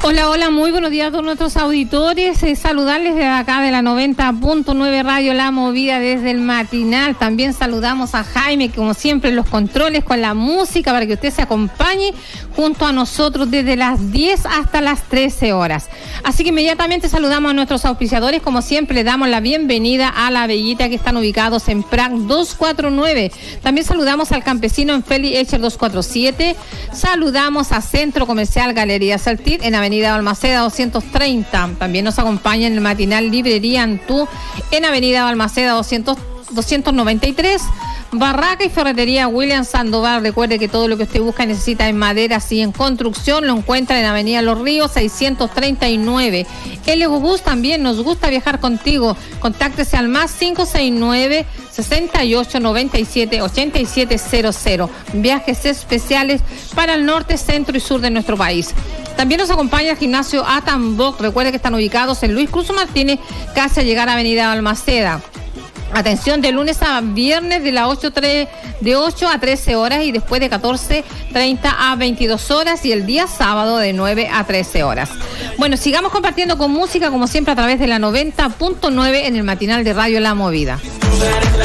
Hola, hola, muy buenos días a todos nuestros auditores. Saludarles desde acá de la 90.9 Radio La Movida desde el matinal. También saludamos a Jaime, que como siempre en los controles con la música para que usted se acompañe junto a nosotros desde las 10 hasta las 13 horas. Así que inmediatamente saludamos a nuestros auspiciadores. Como siempre, le damos la bienvenida a La Bellita, que están ubicados en Prat 249. También saludamos al Campesino en Feli Echer 247. Saludamos a Centro Comercial Galería Saltir en Avenida Balmaceda 230. También nos acompaña en el matinal Librería Antú en Avenida Balmaceda 293. Barraca y Ferretería William Sandoval. Recuerde que todo lo que usted busca y necesita en maderas y en construcción lo encuentra en Avenida Los Ríos 639. El Bus también nos gusta viajar contigo. Contáctese al más 569 68 97 8700. Viajes especiales para el norte, centro y sur de nuestro país. También nos acompaña el gimnasio Atambok. Recuerde que están ubicados en Luis Cruz Martínez, casi a llegar a Avenida Balmaceda. Atención, de lunes a viernes de 8 a 13 horas y después de 14:30 a 22 horas y el día sábado de 9 a 13 horas. Bueno, sigamos compartiendo con música como siempre a través de la 90.9 en el matinal de Radio La Movida.